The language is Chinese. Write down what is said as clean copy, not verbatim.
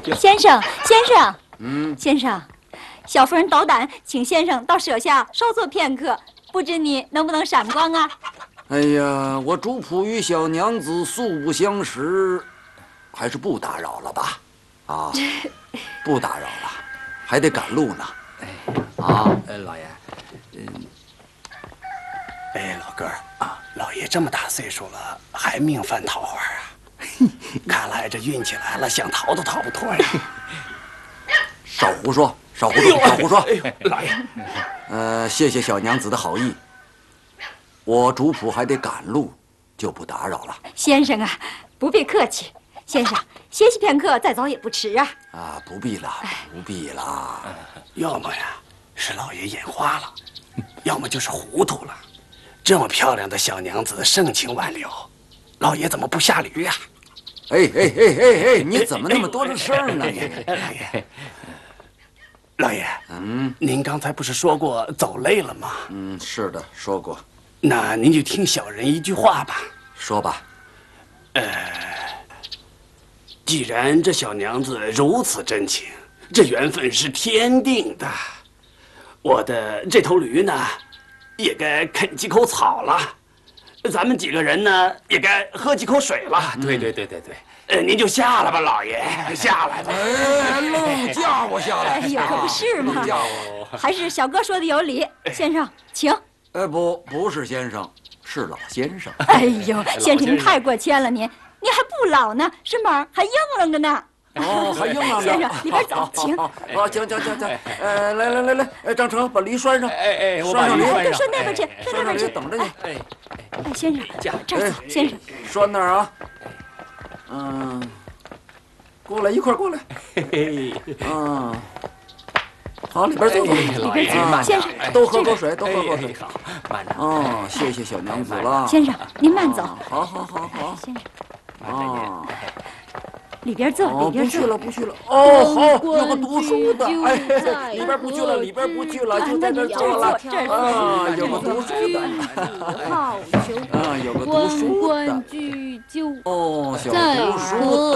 先生，先生，小夫人斗胆请先生到舍下稍坐片刻，不知你能不能闪光啊？ 哎呀，我主仆与小娘子素不相识，还是不打扰了吧？啊，不打扰了，还得赶路呢。 老爷，老哥儿啊，老爷这么大岁数了，还命犯桃花啊！看来这运气来了，想逃都逃不脱呀！ 少胡说，少胡说，少胡说！ 老爷， 谢谢小娘子的好意。我主仆还得赶路，就不打扰了。 先生啊，不必客气。先生，歇息片刻，再走也不迟啊。 不必了，不必了。 要么呀是老爷眼花了，要么就是糊涂了。这么漂亮的小娘子，盛情挽留，老爷怎么不下驴呀？ 你怎么那么多的事儿呢？ 老爷，您刚才不是说过走累了吗？ 是的，说过。 那您就听小人一句话吧。 说吧。 既然这小娘子如此真情，这缘分是天定的，我的这头驴呢，也该啃几口草了。咱们几个人呢，也该喝几口水了。对，您就下来吧，老爷，下来吧。 愣叫我下来。 哎呦，可不是嘛！还是小哥说的有理，先生，请。 不是先生，是老先生。 哎呦，先生您太过谦了，您还不老呢，身板还硬朗着呢。 还硬朗着。 先生，里边走，请。 行，来，张成把驴拴上。 我把驴拴上。 拴那边去， 拴那边去，等着你。 先生，这儿走，先生。 拴那儿啊。过来，一块过来。好，里边坐。 里边请，先生， 多喝口水，多喝口水。 好，慢着。 谢谢小娘子了。 先生，您慢走。 好。 先生。里边坐，里边坐。 不去了。好，有个读书的。里边不去了，就在这儿坐了。有个读书的。 好逑， 有个读书的。 关关雎鸠， 小读书的。